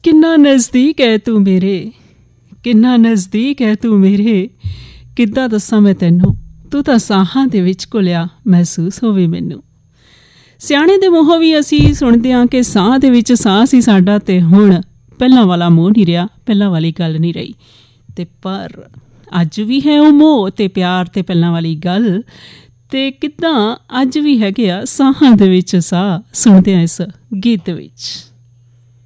ਕਿੰਨਾ ਨਜ਼ਦੀਕ ਹੈ ਤੂੰ ਮੇਰੇ, ਕਿੰਨਾ ਨਜ਼ਦੀਕ ਹੈ ਤੂੰ ਮੇਰੇ, ਕਿੱਦਾਂ ਦੱਸਾਂ ਮੈਂ ਤੈਨੂੰ, ਤੂੰ ਤਾਂ ਸਾਹਾਂ ਦੇ ਵਿੱਚ ਘੁਲਿਆ ਮਹਿਸੂਸ ਹੋਵੇ ਮੈਨੂੰ। ਸਿਆਣੇ ਦੇ ਮੂੰਹੋਂ ਵੀ ਅਸੀਂ ਸੁਣਦੇ ਹਾਂ ਕਿ ਸਾਹ ਦੇ ਵਿੱਚ ਸਾਹ ਸੀ ਸਾਡਾ, ਅਤੇ ਹੁਣ ਪਹਿਲਾਂ ਵਾਲਾ ਮੋਹ ਨਹੀਂ ਰਿਹਾ, ਪਹਿਲਾਂ ਵਾਲੀ ਗੱਲ ਨਹੀਂ ਰਹੀ। ਅਤੇ ਪਰ ਅੱਜ ਵੀ ਹੈ ਉਹ ਮੋਹ ਅਤੇ ਪਿਆਰ ਅਤੇ ਪਹਿਲਾਂ ਵਾਲੀ ਗੱਲ, ਅਤੇ ਕਿੱਦਾਂ ਅੱਜ ਵੀ ਹੈਗੇ ਆ ਸਾਹਾਂ ਦੇ ਵਿੱਚ ਸਾਹ, ਸੁਣਦੇ ਹਾਂ ਇਸ ਗੀਤ ਵਿੱਚ।